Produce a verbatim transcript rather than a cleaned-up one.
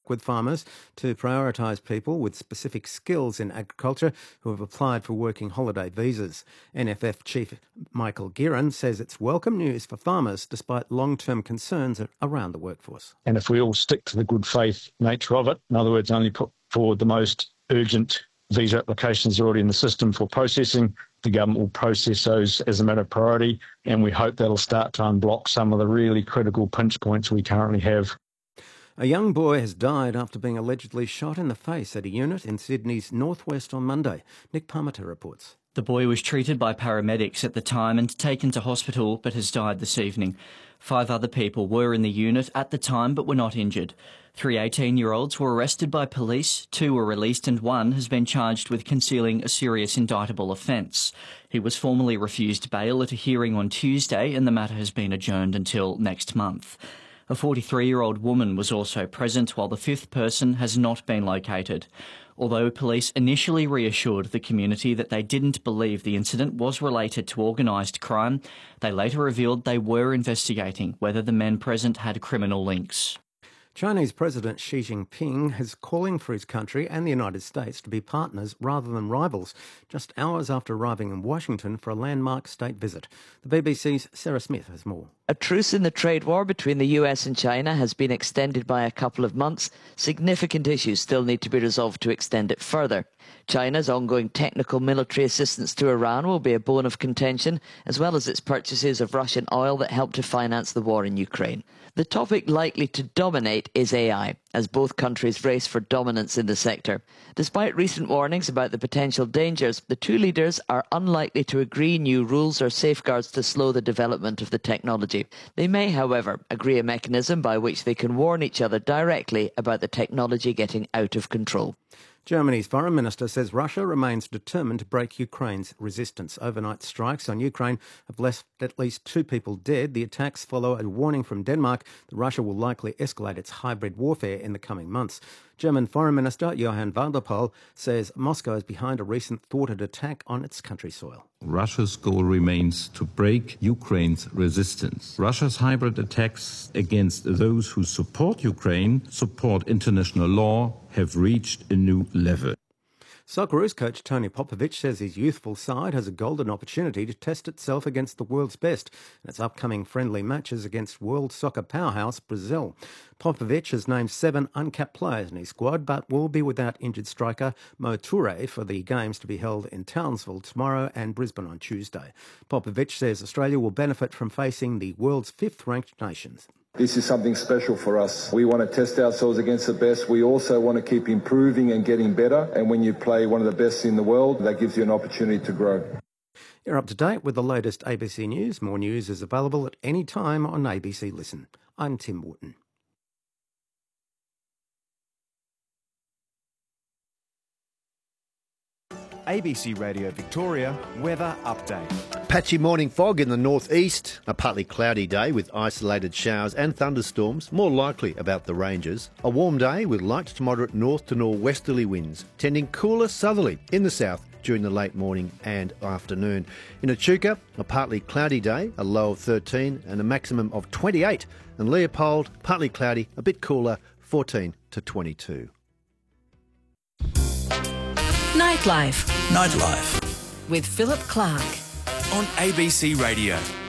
with farmers to prioritise people with specific skills in agriculture who have applied for working holiday visas. N F F Chief Michael Guerin says it's welcome news for farmers despite long-term concerns around the workforce. And if we all stick to the good faith nature of it, in other words, only put forward the most urgent visa applications already in the system for processing, the government will process those as a matter of priority, and we hope that'll start to unblock some of the really critical pinch points we currently have. A young boy has died after being allegedly shot in the face at a unit in Sydney's northwest on Monday. Nick Parmiter reports. The boy was treated by paramedics at the time and taken to hospital, but has died this evening. Five other people were in the unit at the time but were not injured. Three eighteen-year-olds were arrested by police, two were released and one has been charged with concealing a serious indictable offence. He was formally refused bail at a hearing on Tuesday and the matter has been adjourned until next month. A forty-three-year-old woman was also present while the fifth person has not been located. Although police initially reassured the community that they didn't believe the incident was related to organised crime, they later revealed they were investigating whether the men present had criminal links. Chinese President Xi Jinping is calling for his country and the United States to be partners rather than rivals, just hours after arriving in Washington for a landmark state visit. The B B C's Sarah Smith has more. A truce in the trade war between the U S and China has been extended by a couple of months. Significant issues still need to be resolved to extend it further. China's ongoing technical military assistance to Iran will be a bone of contention, as well as its purchases of Russian oil that help to finance the war in Ukraine. The topic likely to dominate is A I, as both countries race for dominance in the sector. Despite recent warnings about the potential dangers, the two leaders are unlikely to agree new rules or safeguards to slow the development of the technology. They may, however, agree a mechanism by which they can warn each other directly about the technology getting out of control. Germany's foreign minister says Russia remains determined to break Ukraine's resistance. Overnight strikes on Ukraine have left at least two people dead. The attacks follow a warning from Denmark that Russia will likely escalate its hybrid warfare in the coming months. German Foreign Minister Johann van der Poel says Moscow is behind a recent thwarted attack on its country soil. Russia's goal remains to break Ukraine's resistance. Russia's hybrid attacks against those who support Ukraine, support international law, have reached a new level. Socceroos coach Tony Popovic says his youthful side has a golden opportunity to test itself against the world's best in its upcoming friendly matches against world soccer powerhouse Brazil. Popovic has named seven uncapped players in his squad, but will be without injured striker Mo Toure for the games to be held in Townsville tomorrow and Brisbane on Tuesday. Popovic says Australia will benefit from facing the world's fifth-ranked nations. This is something special for us. We want to test ourselves against the best. We also want to keep improving and getting better. And when you play one of the best in the world, that gives you an opportunity to grow. You're up to date with the latest A B C News. More news is available at any time on A B C Listen. I'm Tim Wharton. A B C Radio Victoria weather update. Patchy morning fog in the northeast, a partly cloudy day with isolated showers and thunderstorms, more likely about the ranges. A warm day with light to moderate north to northwesterly winds, tending cooler southerly in the south during the late morning and afternoon. In Echuca, a partly cloudy day, a low of thirteen and a maximum of twenty-eight. And Leopold, partly cloudy, a bit cooler, fourteen to twenty-two. Nightlife. Nightlife. With Philip Clark. On A B C Radio.